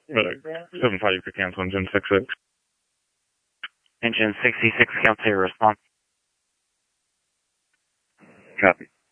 7-5, you could cancel engine 66. Engine 66, cancel your response. Copy.